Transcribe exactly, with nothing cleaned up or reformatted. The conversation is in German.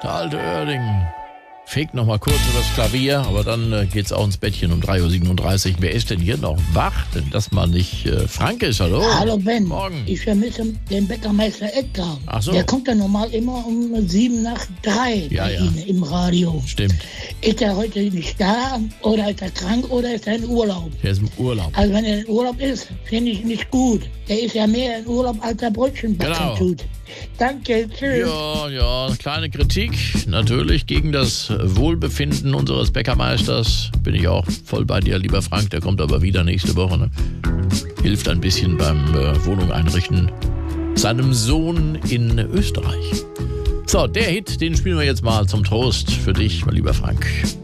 der alte Oerding fegt noch mal kurz übers Klavier, aber dann äh, geht's auch ins Bettchen um drei Uhr siebenunddreißig. Wer ist denn hier noch wach? Denn das mal nicht äh, Frank ist, hallo? Hallo Ben, Morgen. Ich vermisse den Bäckermeister Edgar. Ach so. Der kommt ja normal immer um sieben nach drei Ja, bei ja. Ihnen im Radio. Stimmt, Ist er heute nicht da oder ist er krank oder ist er in Urlaub? der ist im Urlaub. Also wenn er in Urlaub ist, finde ich nicht gut. Er ist ja mehr in Urlaub, als er Brötchen backen Genau. tut. Danke, tschüss. Ja, ja, kleine Kritik natürlich gegen das Wohlbefinden unseres Bäckermeisters. Bin ich auch voll bei dir, lieber Frank. Der kommt aber wieder nächste Woche. Ne? Hilft ein bisschen beim äh, Wohnung einrichten seinem Sohn in Österreich. So, der Hit, den spielen wir jetzt mal zum Trost für dich, mein lieber Frank.